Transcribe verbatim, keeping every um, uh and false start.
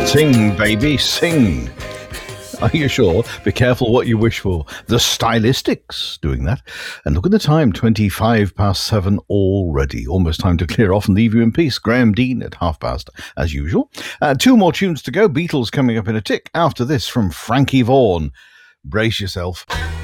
Sing, baby, sing. Are you sure? Be careful what you wish for. The Stylistics doing that. And look at the time, twenty-five past seven already. Almost time to clear off and leave you in peace. Graham Dean at half past, as usual. Uh, two more tunes to go. Beatles coming up in a tick. After this from Frankie Vaughan. Brace yourself.